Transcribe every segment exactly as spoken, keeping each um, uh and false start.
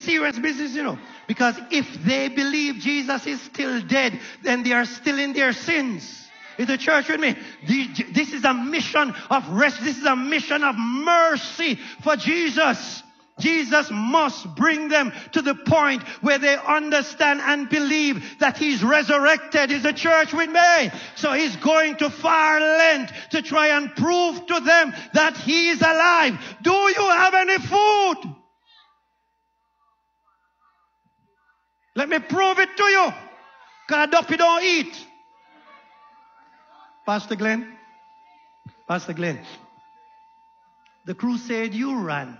serious business, you know. Because if they believe Jesus is still dead, then they are still in their sins. Is the church with me? This is a mission of rest. This is a mission of mercy for Jesus. Jesus must bring them to the point where they understand and believe that he's resurrected. Is the church with me? So he's going to far length to try and prove to them that he is alive. Do you have any food? Let me prove it to you. God, you don't eat. Pastor Glenn, Pastor Glenn, the crusade you ran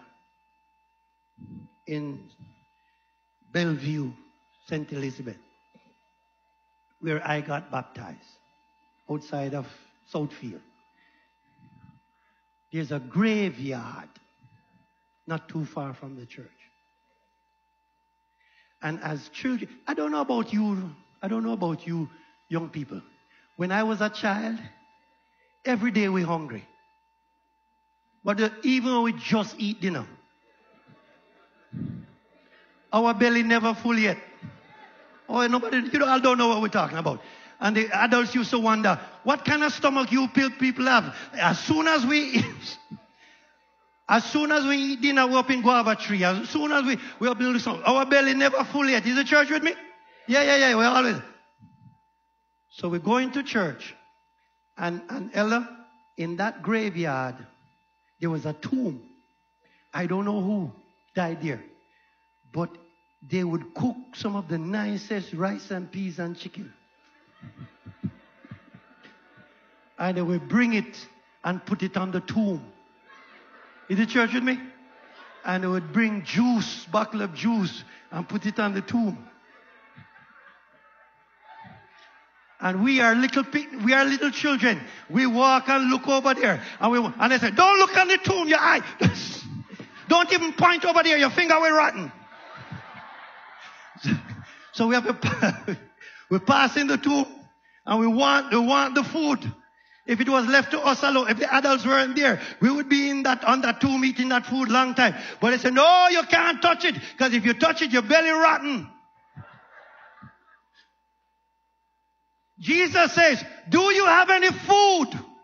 in Bellevue, Saint Elizabeth, where I got baptized, outside of Southfield. There's a graveyard not too far from the church. And as children, I don't know about you, I don't know about you young people. When I was a child, every day we hungry. But uh, even when we just eat dinner, our belly never full yet. Oh, nobody, you know, I don't know what we're talking about. And the adults used to wonder, what kind of stomach you people have? As soon as we eat, as soon as we eat dinner, we're up in guava tree. As soon as we, we're up in the sun, our belly never full yet. Is the church with me? Yeah, yeah, yeah, we're always. So we're going to church. And, and Ella, in that graveyard, there was a tomb. I don't know who died there. But they would cook some of the nicest rice and peas and chicken. And they would bring it and put it on the tomb. Is the church with me? And they would bring juice, bottle of juice, and put it on the tomb. And we are little, we are little children. We walk and look over there, and we and they say, "Don't look on the tomb, your eye. Don't even point over there. Your finger will rotten." So we have to, we're passing the tomb, and we want, we want the food. If it was left to us alone, if the adults weren't there, we would be in that on that tomb eating that food long time. But they said, "No, you can't touch it, because if you touch it, your belly rotten." Jesus says, "Do you have any food?"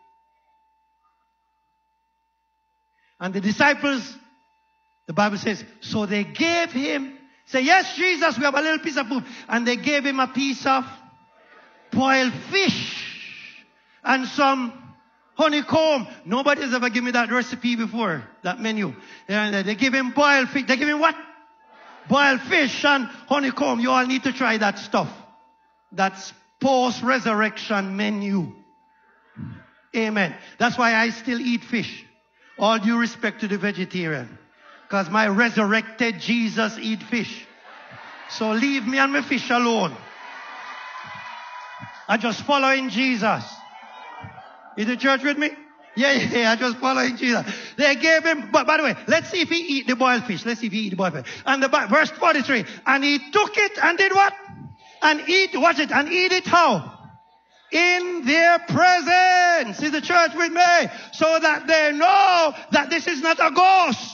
And the disciples, the Bible says, so they gave him, say, "Yes, Jesus, we have a little piece of food." And they gave him a piece of boiled fish and some honeycomb. Nobody's ever given me that recipe before, that menu. And they give him boiled fish. They give him what? Boiled fish and honeycomb. You all need to try that stuff. That's post-resurrection menu. Amen. That's why I still eat fish. All due respect to the vegetarian. Because my resurrected Jesus eat fish. So leave me and my fish alone. I just following Jesus. Is the church with me? Yeah, yeah, yeah, I just following Jesus. They gave him, but by the way, let's see if he eat the boiled fish. Let's see if he eat the boiled fish. And the verse forty-three, and he took it and did what? And eat, watch it, and eat it how? In their presence. Is the church with me? So that they know that this is not a ghost.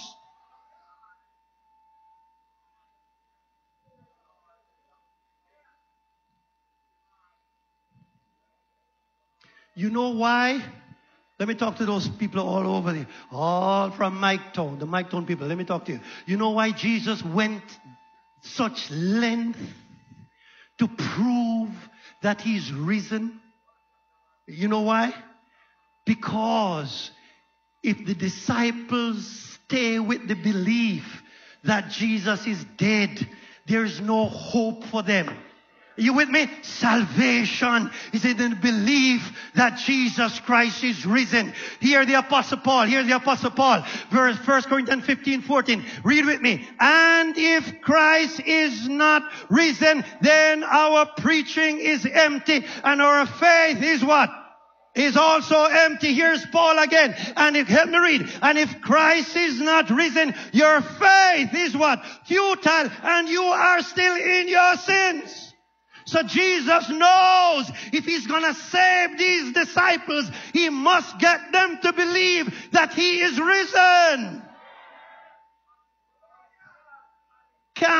You know why? Let me talk to those people all over there. All from Miketown, the Miketown people. Let me talk to you. You know why Jesus went such length to prove that he's risen? You know why? Because if the disciples stay with the belief that Jesus is dead, there is no hope for them. Are you with me? Salvation is in the belief that Jesus Christ is risen. Here the Apostle Paul, here's the Apostle Paul, verse First Corinthians fifteen, fourteen. Read with me. And if Christ is not risen, then our preaching is empty, and our faith is what? Is also empty. Here's Paul again. And if, help me read. And if Christ is not risen, your faith is what? Futile, and you are still in your sins. So Jesus knows if he's going to save these disciples, he must get them to believe that he is risen.